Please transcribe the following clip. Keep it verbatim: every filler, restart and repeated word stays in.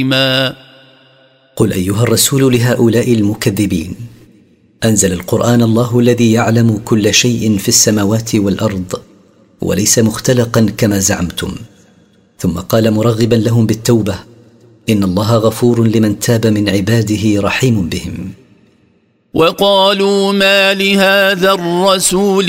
قل أيها الرسول لهؤلاء المكذبين: أنزل القرآن الله الذي يعلم كل شيء في السماوات والأرض وليس مختلقا كما زعمتم. ثم قال مرغبا لهم بالتوبة: إن الله غفور لمن تاب من عباده رحيم بهم. وقالوا ما لهذا الرسول